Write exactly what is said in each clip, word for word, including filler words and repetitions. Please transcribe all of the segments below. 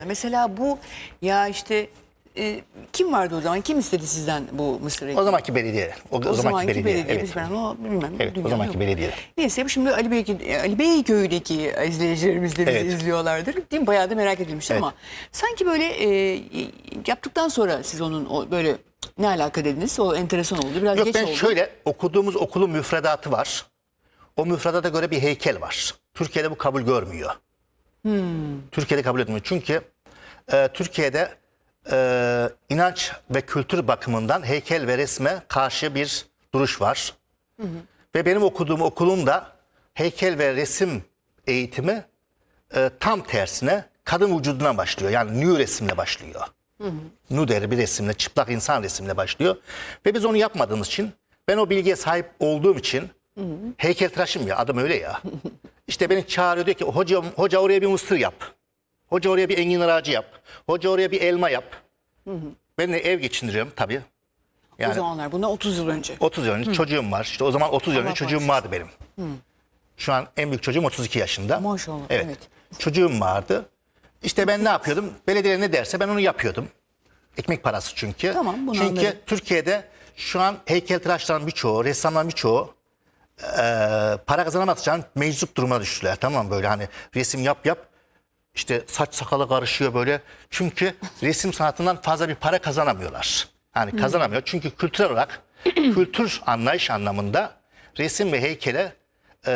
Mesela bu ya işte e, kim vardı o zaman? Kim istedi sizden bu mısır ekmeği? O zamanki belediye. O, o, O zamanki, zamanki belediye. belediye. Evet. Biz ben o bilmem. Evet, o dünya zamanki yok. belediye. Neyse şimdi Ali Bey Ali Beyköy'deki izleyicilerimiz de bizi Evet. izliyorlardır. Değil mi? Bayağı da merak edilmiş Evet. ama sanki böyle e, yaptıktan sonra siz onun o böyle ne alaka dediniz? O enteresan oldu. Biraz Yok geç ben oldu. şöyle okuduğumuz okulun müfredatı var. O müfredata göre bir heykel var. Türkiye'de bu kabul görmüyor. Hmm. Türkiye'de kabul etmiyor. Çünkü e, Türkiye'de e, inanç ve kültür bakımından heykel ve resme karşı bir duruş var. Hı hı. Ve benim okuduğum okulun da heykel ve resim eğitimi e, tam tersine kadın vücuduna başlıyor. Yani nü resimle başlıyor. Hı hı. Nuderi bir resimle, çıplak insan resimle başlıyor. Ve biz onu yapmadığımız için, ben o bilgiye sahip olduğum için, hı hı, heykeltıraşım ya, adım öyle ya. İşte beni çağırıyor, diyor ki hoca, hoca oraya bir mısır yap. Hoca oraya bir enginar ağacı yap. Hoca oraya bir elma yap. Hı hı. Ben de ev geçindiriyorum tabii. Yani o zamanlar bundan otuz yıl önce. otuz yıl önce hı. çocuğum var. İşte o zaman otuz yıl önce çocuğum vardı benim. Hı. Şu an en büyük çocuğum otuz iki yaşında. Maşallah. Evet. Evet. Çocuğum vardı. İşte ben ne yapıyordum? Belediye ne derse ben onu yapıyordum. Ekmek parası çünkü. Tamam, bunu çünkü anladım. Türkiye'de şu an heykeltıraşların birçoğu, ressamların birçoğu e, para kazanamayacağın meczup durumuna düştüler. Tamam mı? Böyle hani resim yap yap. İşte saç sakala karışıyor böyle. Çünkü resim sanatından fazla bir para kazanamıyorlar. Yani kazanamıyor. Çünkü kültürel olarak kültür anlayış anlamında resim ve heykele e,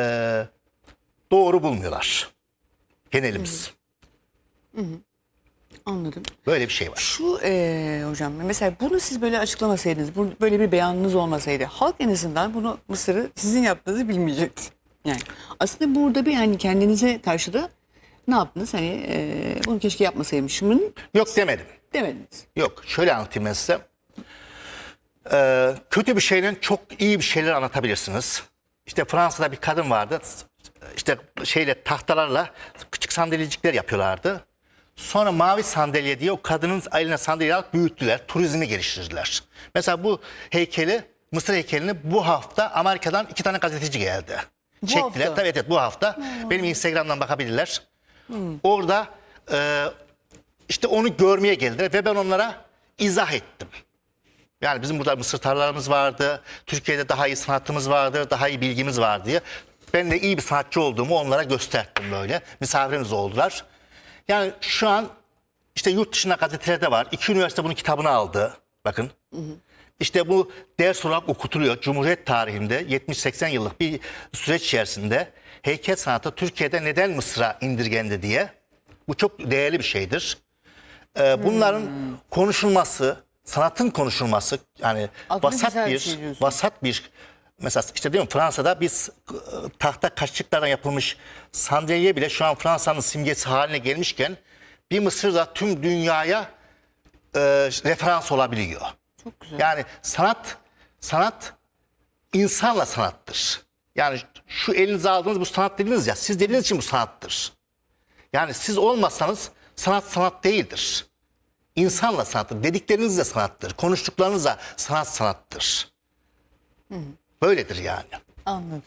doğru bulmuyorlar. Genelimiz. Hı hı. Anladım. Böyle bir şey var. Şu e, hocam mesela bunu siz böyle açıklamasaydınız, bu, böyle bir beyanınız olmasaydı halk en azından bunu Mısır'ı sizin yaptığınızı bilmeyecekti. Yani aslında burada bir hani kendinize karşı da ne yaptınız? Hani e, bunu keşke yapmasaymışım. Yok demedim. Demediniz. Yok şöyle anlatayım ben size. Ee, kötü bir şeyle çok iyi bir şeyler anlatabilirsiniz. İşte Fransa'da bir kadın vardı. İşte şeyle tahtalarla küçük sandalyecikler yapıyorlardı. Sonra mavi sandalye diye o kadının eline sandalye alıp büyüttüler. Turizmi geliştirdiler. Mesela bu heykeli, Mısır heykelini bu hafta Amerika'dan iki tane gazeteci geldi. Bu Çektiler. hafta? Tabii evet bu hafta. Hmm. Benim Instagram'dan bakabilirler. Hmm. Orada e, işte onu görmeye geldiler ve ben onlara izah ettim. Yani bizim burada mısır tarlalarımız vardı. Türkiye'de daha iyi sanatımız vardı. Daha iyi bilgimiz var diye. Ben de iyi bir sanatçı olduğumu onlara gösterdim böyle. Misafirimiz oldular. Yani şu an işte yurt dışında gazetelerde var. İki üniversite bunun kitabını aldı. Bakın. Hı hı. İşte bu ders olarak okutuluyor. Cumhuriyet tarihinde yetmiş seksen yıllık bir süreç içerisinde heykel sanatı Türkiye'de neden Mısır'a indirgendi diye. Bu çok değerli bir şeydir. Ee, bunların hmm. konuşulması, sanatın konuşulması, yani Adını vasat bir, bir şey vasat bir, mesela işte diyorum Fransa'da biz tahta kaşıklardan yapılmış sandalye bile şu an Fransa'nın simgesi haline gelmişken bir Mısır'da tüm dünyaya e, referans olabiliyor. Çok güzel. Yani sanat, sanat insanla sanattır. Yani şu elinize aldığınız bu sanat dediniz ya, siz dediğiniz için bu sanattır. Yani siz olmasanız sanat sanat değildir. İnsanla sanattır. Dedikleriniz de sanattır. Konuştuklarınız da sanat sanattır. Hı. Böyledir yani. Anladım.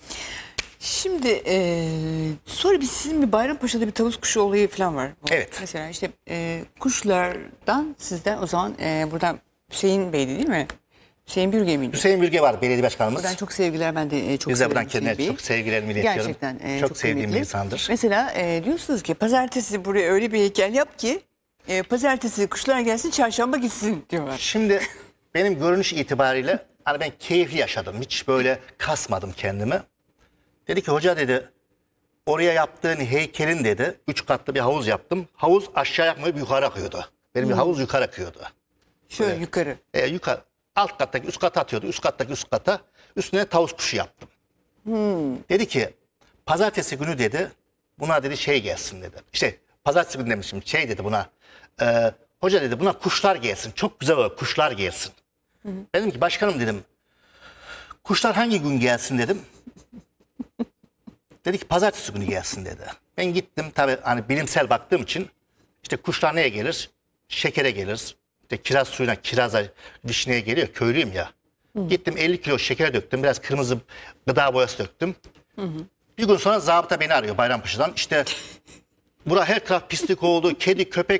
Şimdi e, sonra bir sizin bir Bayrampaşa'da bir tavus kuşu olayı falan var. Evet. Mesela işte e, kuşlardan sizden o zaman e, buradan Hüseyin Bey'di değil mi? Hüseyin Bürge miydi? Hüseyin Bürge var belediye başkanımız. Buradan çok sevgiler, ben de e, çok Biz de buradan severim kendine çok sevgilerimi iletiyorum. Gerçekten e, çok, çok sevdiğim kıymetli bir insandır. Mesela e, diyorsunuz ki pazartesi buraya öyle bir heykel yap ki e, pazartesi kuşlar gelsin, çarşamba gitsin diyorlar. Şimdi benim görünüş itibariyle hani ben keyifli yaşadım. Hiç böyle kasmadım kendimi. Dedi ki hoca dedi oraya yaptığın heykelin dedi üç katlı bir havuz yaptım. Havuz aşağı yakmayıp yukarı akıyordu. Benim hmm. bir havuz yukarı akıyordu. Şöyle Böyle, yukarı. E, yukarı. Alt kattaki üst kata atıyordu. Üst kattaki üst kata. Üstüne tavus kuşu yaptım. Hmm. Dedi ki pazartesi günü dedi buna dedi şey gelsin dedi. İşte pazartesi günü demişim şey dedi buna. E, hoca dedi buna kuşlar gelsin. Çok güzel olur kuşlar gelsin. Hmm. Ben dedim ki başkanım dedim. Kuşlar hangi gün gelsin dedim. Dedi ki pazartesi günü gelsin dedi. Ben gittim tabii hani bilimsel baktığım için işte kuşlar neye gelir? Şekere gelir. İşte kiraz suyuna, kiraza, vişneye geliyor. Köylüyüm ya. Hı. Gittim elli kilo şeker döktüm. Biraz kırmızı gıda boyası döktüm. Hı hı. Bir gün sonra zabıta beni arıyor Bayrampaşa'dan. İşte bura her taraf pislik oldu, kedi köpek